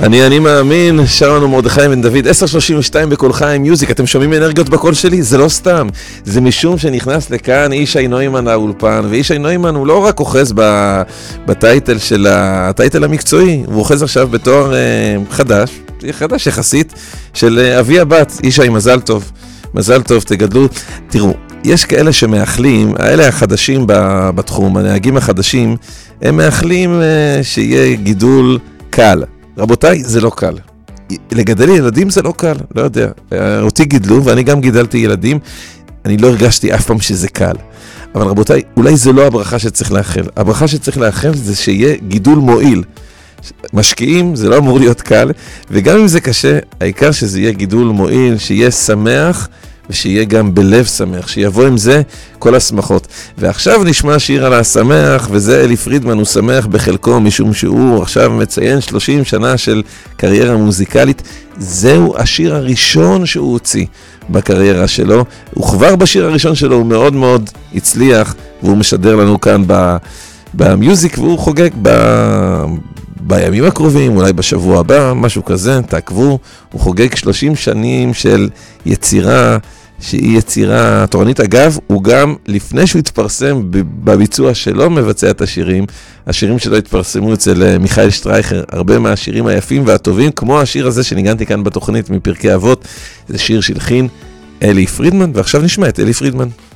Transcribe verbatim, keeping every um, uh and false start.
אני אני מאמין, שר לנו מרדכי בן דוד, עשר שלושים ושתיים בקול חיים מיוזיק. אתם שומעים אנרגיות בקול שלי? זה לא סתם, זה משום שנכנס לכאן ישי נוימן האולפן, וישי נוימן הוא לא רק אוחז בטייטל של הטייטל המקצועי, הוא אוחז עכשיו בתואר אה, חדש, חדש יחסית, של אבי הבת. ישי, מזל טוב, מזל טוב, תגדלו. תראו, יש כאלה שמאחלים, האלה החדשים בתחום, הנהגים החדשים, הם מאחלים אה, שיהיה גידול קל. רבותיי, זה לא קל. לגדל ילדים זה לא קל, לא יודע. אותי גידלו, ואני גם גידלתי ילדים, אני לא הרגשתי אף פעם שזה קל. אבל רבותיי, אולי זה לא הברכה שצריך לאחל. הברכה שצריך לאחל זה שיהיה גידול מועיל. משקיעים, זה לא אמור להיות קל, וגם אם זה קשה, העיקר שזה יהיה גידול מועיל, שיהיה שמח, ושיהיה גם בלב שמח, שיבוא עם זה כל השמחות. ועכשיו נשמע שיר על השמח, וזה אלי פרידמן, הוא שמח בחלקו, משום שהוא עכשיו מציין שלושים שנה של קריירה מוזיקלית. זהו השיר הראשון שהוא הוציא בקריירה שלו. הוא כבר בשיר הראשון שלו, הוא מאוד מאוד הצליח, והוא משדר לנו כאן במיוזיק, והוא חוגג ב... בימים הקרובים, אולי בשבוע הבא, משהו כזה, תעקבו. הוא חוגג שלושים שנים של יצירה, שהיא יצירה תורנית. אגב, הוא גם, לפני שהוא התפרסם בביצוע שלו, מבצע את השירים. השירים שלו התפרסמו אצל מיכאל שטרייכר, הרבה מהשירים היפים והטובים, כמו השיר הזה שניגנתי כאן בתוכנית מפרקי אבות. זה שיר שהלחין אלי פרידמן, ועכשיו נשמע את אלי פרידמן.